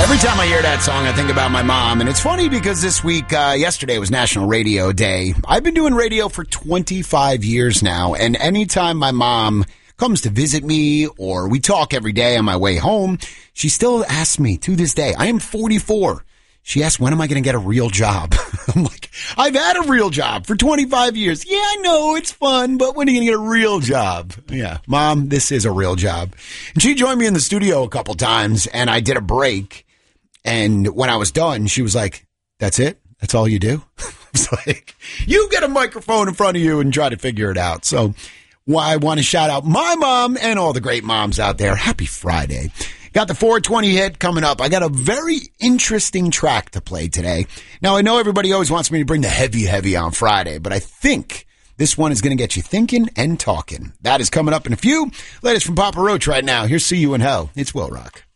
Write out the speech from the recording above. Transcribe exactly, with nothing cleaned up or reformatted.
Every time I hear that song, I think about my mom. And it's funny because this week, uh, yesterday was National Radio Day. I've been doing radio for twenty-five years now. And anytime my mom comes to visit me or we talk every day on my way home, she still asks me to this day. I am forty-four. She asks, when am I going to get a real job? I'm like, I've had a real job for twenty-five years. Yeah, I know it's fun, but when are you going to get a real job? Yeah, Mom, this is a real job. And she joined me in the studio a couple times and I did a break. And when I was done, she was like, that's it? That's all you do? I was like, you get a microphone in front of you and try to figure it out. So well, I want to shout out my mom and all the great moms out there. Happy Friday. Got the four twenty hit coming up. I got a very interesting track to play today. Now, I know everybody always wants me to bring the heavy, heavy on Friday, but I think this one is going to get you thinking and talking. That is coming up in a few. Latest from Papa Roach right now. Here's See You in Hell. It's Will Rock.